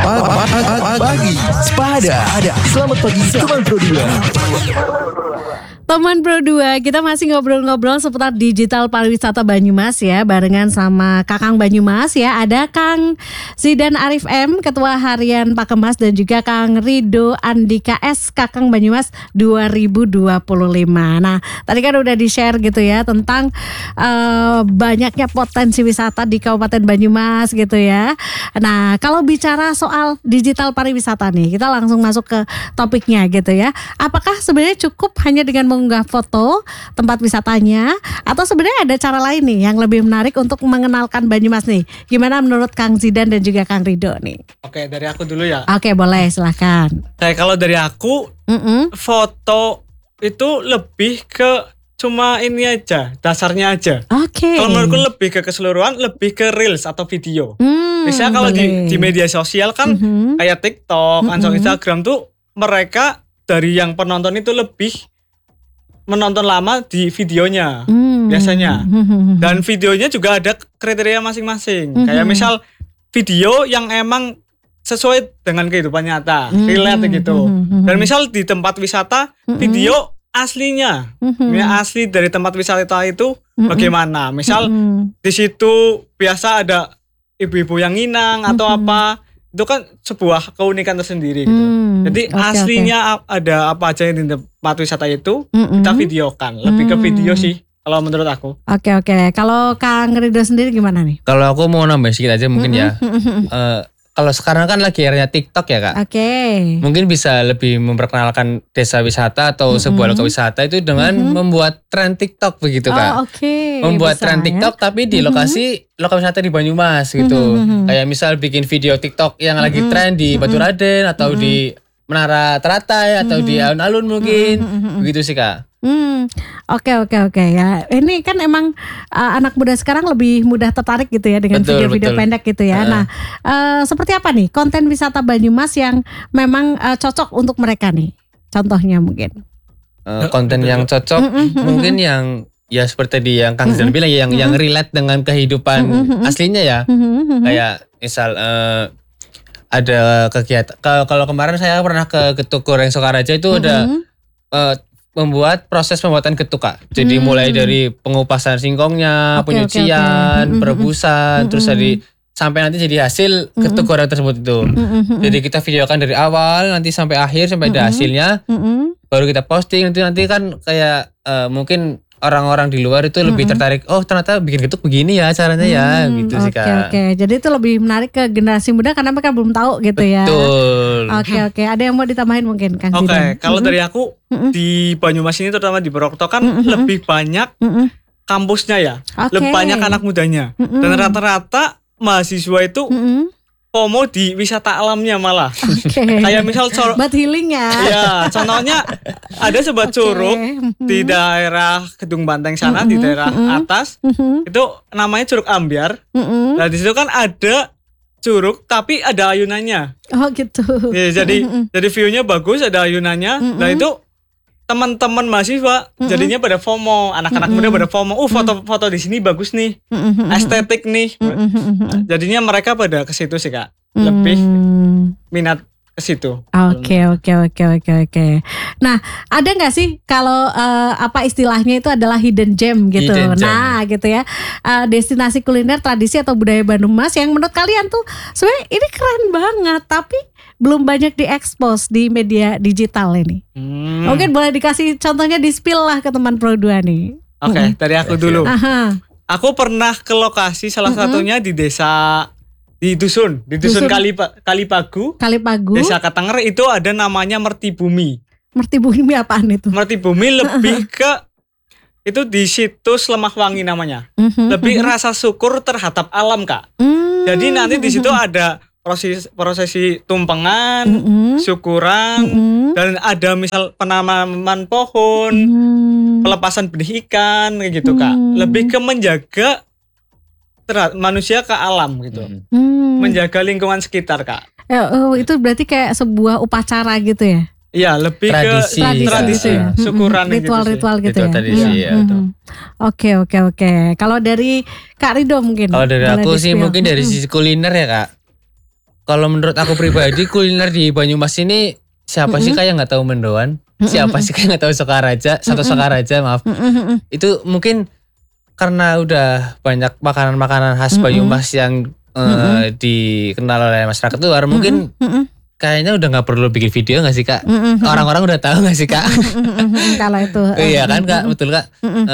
Pagi Sepada. Selamat pagi teman Pro 2. Teman Pro 2, kita masih ngobrol-ngobrol seputar digital pariwisata Banyumas ya, barengan sama Kakang Banyumas ya. Ada Kang Zidan Arif M, Ketua Harian Pakemas, dan juga Kang Rido Andika S, Kakang Banyumas 2025. Nah, tadi kan udah di-share gitu ya tentang banyaknya potensi wisata di Kabupaten Banyumas gitu ya. Nah, kalau bicara soal digital pariwisata nih, kita langsung masuk ke topiknya gitu ya. Apakah sebenarnya cukup hanya dengan mengunggah foto tempat wisatanya, atau sebenarnya ada cara lain nih yang lebih menarik untuk mengenalkan Banyumas nih? Gimana menurut Kang Zidan dan juga Kang Rido nih? Oke, dari aku dulu ya. Oke, boleh, silahkan. Kayak kalau dari aku, foto itu lebih ke cuma ini aja, dasarnya aja. Oke. Kalau menurutku lebih ke keseluruhan, lebih ke reels atau video. Misalnya kalau di media sosial kan kayak TikTok, Instagram tuh mereka dari yang penonton itu lebih menonton lama di videonya biasanya. Dan videonya juga ada kriteria masing-masing. Kayak misal video yang emang sesuai dengan kehidupan nyata, relate gitu. Dan misal di tempat wisata, video aslinya, asli dari tempat wisata itu bagaimana. Misal di situ biasa ada ibu-ibu yang nginang atau apa. Itu kan sebuah keunikan tersendiri gitu. Jadi aslinya ada apa aja di tempat wisata itu kita videokan. Lebih ke video sih kalau menurut aku. Oke. Kalau Kang Rido sendiri gimana nih? Kalau aku mau nambah sedikit aja mungkin ya. Kalau sekarang kan lagi eranya TikTok ya Kak. Oke. Mungkin bisa lebih memperkenalkan desa wisata atau sebuah lokal wisata itu dengan membuat tren TikTok begitu Kak. Oke. Membuat Bisa, tren TikTok tapi di lokasi lokal wisata di Banyumas gitu. Kayak misal bikin video TikTok yang lagi tren di Baturaden atau di Menara Teratai atau di alun-alun mungkin. Begitu sih Kak. Oke ya. Ini kan emang anak muda sekarang lebih mudah tertarik gitu ya dengan video-video pendek gitu ya. Nah, seperti apa nih konten wisata Banyumas yang memang cocok untuk mereka nih? Contohnya mungkin. Konten yang cocok mungkin yang ya seperti tadi yang Kang Zidan bilang ya, yang relate dengan kehidupan aslinya ya. Kayak misal ada kegiatan. Kalau kemarin saya pernah ke Getuk Goreng Sokaraja itu ada membuat proses pembuatan getuk Kak. Jadi mulai dari pengupasan singkongnya, penyucian, perebusan, terus sampai nanti jadi hasil getuk goreng tersebut itu. Jadi kita videokan dari awal nanti sampai akhir sampai ada hasilnya. Baru kita posting nanti kan kayak mungkin orang-orang di luar itu lebih tertarik. Oh ternyata bikin getuk begini ya caranya ya gitu sih Kak. Oke. Jadi itu lebih menarik ke generasi muda karena mereka belum tahu gitu ya. Betul. Oke. Ada yang mau ditambahin mungkin Kang Zidan? Oke, kalau dari aku di Banyumas ini terutama di Purwokerto kan lebih banyak kampusnya ya. Lebih banyak anak mudanya. Dan rata-rata mahasiswa itu FOMO di wisata alamnya malah. Kayak misal buat healing ya. Ya, contohnya ada sebuah curug di daerah Gedung Banteng sana, di daerah atas. Itu namanya Curug Ambyar. Nah, di situ kan ada curug tapi ada ayunannya. Oh, gitu. Ya, jadi view-nya bagus, ada ayunannya. Nah, itu teman-teman mahasiswa jadinya pada FOMO, anak-anak muda pada FOMO. Foto-foto di sini bagus nih, estetik nih. Jadinya mereka pada ke situ sih Kak, lebih minat ke situ. Oke. Nah, ada nggak sih kalau apa istilahnya itu adalah hidden gem gitu? Nah, gitu ya, destinasi kuliner tradisi atau budaya Banyumas yang menurut kalian tuh sebenarnya ini keren banget, tapi belum banyak diekspos di media digital ini. Mungkin boleh dikasih contohnya, di-spill lah ke teman Pro 2 nih. Oke, dari aku dulu. Aku pernah ke lokasi salah satunya di desa, di dusun Kalipagu. Desa Katenger itu ada namanya Mertibumi. Mertibumi apaan itu? Mertibumi lebih ke itu di situs Lemahwangi namanya. Lebih rasa syukur terhadap alam Kak. Jadi nanti di situ ada prosesi tumpengan, syukuran, dan ada misal penanaman pohon, pelepasan benih ikan kayak gitu Kak. Lebih ke menjaga manusia ke alam gitu. Menjaga lingkungan sekitar Kak. Itu berarti kayak sebuah upacara gitu ya? Iya, lebih tradisi ke tradisi, ya. Syukuran ritual gitu itu ya. Tradisi ya. Oke. Kalau dari Kak Rido mungkin. Kalau dari aku sih mungkin dari sisi kuliner ya Kak. Kalau menurut aku pribadi kuliner di Banyumas ini siapa sih kayak nggak tahu mendoan? Siapa sih kayak nggak tahu Sokaraja? Satu Sokaraja maaf. Itu mungkin karena udah banyak makanan-makanan khas Banyumas yang dikenal oleh masyarakat luar. Mungkin kayaknya udah nggak perlu bikin video nggak sih Kak? Orang-orang udah tahu nggak sih Kak? Kalau itu. Iya kan Kak, betul Kak.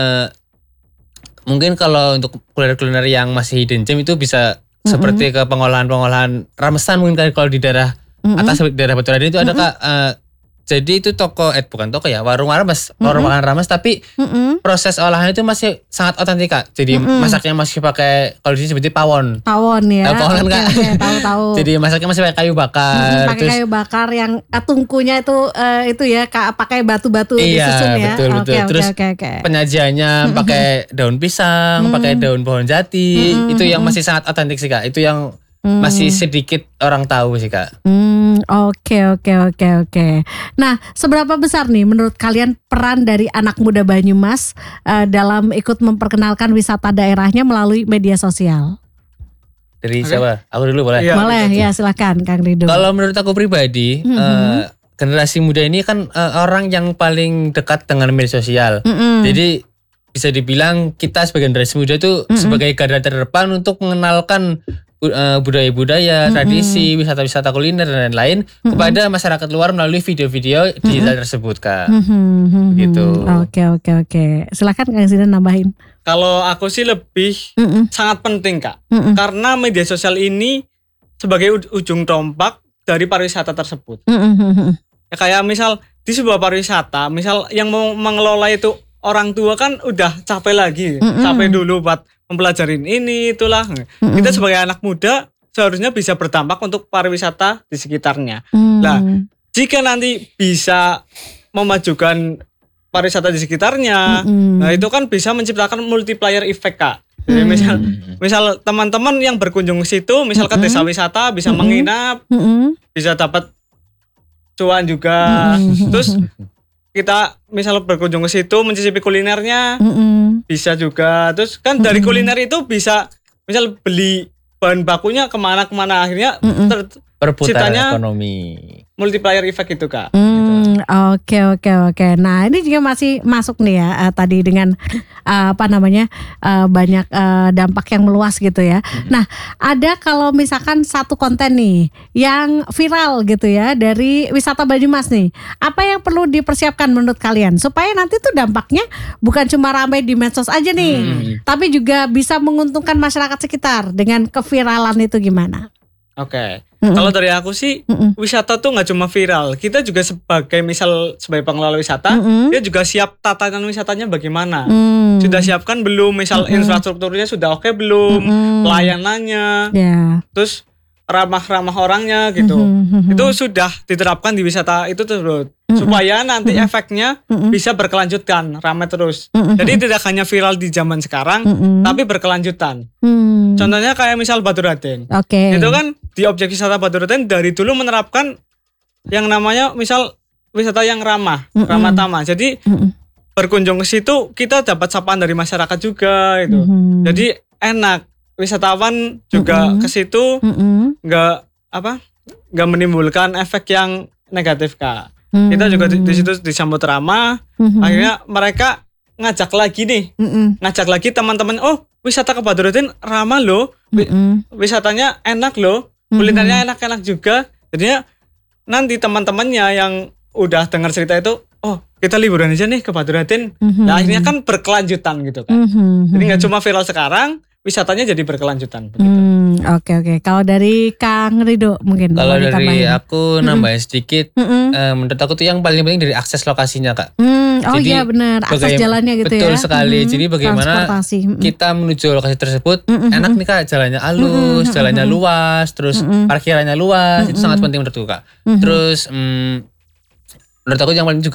Mungkin kalau untuk kuliner-kuliner yang masih hidden gem itu bisa seperti ke pengolahan-pengolahan ramesan mungkin kalau di daerah atas daerah Batu Raden itu ada Kak. Jadi itu bukan toko ya, warung rames, warung makan rames tapi proses olahan itu masih sangat otentik Kak. Jadi masaknya masih pakai kalau di sini sebutnya pawon. Pawon ya. Pawon Kak. Tahu. Jadi masaknya masih pakai kayu bakar. Pakai kayu bakar yang tungkunya itu ya pakai batu-batu disusun ya. Betul. Terus penyajiannya pakai daun pisang, pakai daun pohon jati. Itu yang masih sangat otentik sih Kak. Itu yang masih sedikit orang tahu sih Kak. Oke. Nah, seberapa besar nih menurut kalian peran dari anak muda Banyumas dalam ikut memperkenalkan wisata daerahnya melalui media sosial? Dari siapa? Aku dulu boleh? Iya. Boleh ya, silakan Kang Rido. Kalau menurut aku pribadi, generasi muda ini kan orang yang paling dekat dengan media sosial. Jadi bisa dibilang kita sebagai generasi muda itu sebagai garda terdepan untuk mengenalkan budaya-budaya, tradisi, wisata-wisata kuliner dan lain-lain kepada masyarakat luar melalui video-video digital tersebut Kak. Gitu. Oke. Silakan Kang Zidan nambahin. Kalau aku sih lebih sangat penting Kak. Karena media sosial ini sebagai ujung tombak dari pariwisata tersebut. Ya, kayak misal di sebuah pariwisata, misal yang mau mengelola itu orang tua kan udah capek lagi, capek dulu buat mempelajarin ini itulah. Kita sebagai anak muda seharusnya bisa berdampak untuk pariwisata di sekitarnya. Nah, jika nanti bisa memajukan pariwisata di sekitarnya, nah itu kan bisa menciptakan multiplier effect Kak. Jadi misal teman-teman yang berkunjung ke situ, misal ke desa wisata bisa menginap, bisa dapat cuan juga. Terus kita misal berkunjung ke situ mencicipi kulinernya, bisa juga. Terus kan dari kuliner itu bisa misal beli bahan bakunya kemana akhirnya perputaran ekonomi, multiplier effect itu Kak. Oke. Nah ini juga masih masuk nih ya tadi dengan banyak dampak yang meluas gitu ya. Nah ada kalau misalkan satu konten nih yang viral gitu ya dari wisata Banyumas nih, apa yang perlu dipersiapkan menurut kalian supaya nanti tuh dampaknya bukan cuma ramai di medsos aja nih, tapi juga bisa menguntungkan masyarakat sekitar dengan keviralan itu gimana? Oke. Kalau dari aku sih wisata tuh nggak cuma viral, kita juga sebagai pengelola wisata, dia juga siap tatanan wisatanya bagaimana. Sudah siapkan belum? Misal infrastrukturnya sudah oke belum? Pelayanannya, terus ramah-ramah orangnya gitu. Itu sudah diterapkan di wisata itu tersebut supaya nanti efeknya bisa berkelanjutan, ramai terus. Jadi tidak hanya viral di zaman sekarang, tapi berkelanjutan. Contohnya kayak misal Batu Raden. Itu kan di objek wisata Batu Raden dari dulu menerapkan yang namanya misal wisata yang ramah tamah. Jadi berkunjung ke situ kita dapat sapaan dari masyarakat juga itu. Jadi enak. Wisatawan juga ke situ nggak menimbulkan efek yang negatif Kak. Kita juga di situ disambut ramah. Akhirnya mereka ngajak lagi teman-teman. Oh, wisata ke Batu Raden ramah loh, wisatanya enak loh, kulinernya enak-enak juga. Jadinya nanti teman-temannya yang udah dengar cerita itu, oh kita liburan aja nih ke Batu Raden. Nah akhirnya kan berkelanjutan gitu kan. Jadi nggak cuma viral sekarang, wisatanya jadi berkelanjutan. Oke. Kalau dari Kang Rido mungkin. Kalau dari aku nambahin sedikit, menurut aku tuh yang paling penting dari akses lokasinya Kak. Jadi, iya benar, akses jalannya gitu betul ya. Betul sekali. Jadi bagaimana kita menuju lokasi tersebut enak nih Kak, jalannya halus, jalannya luas, terus parkirannya luas, itu sangat penting menurutku Kak. Terus menurut aku yang paling juga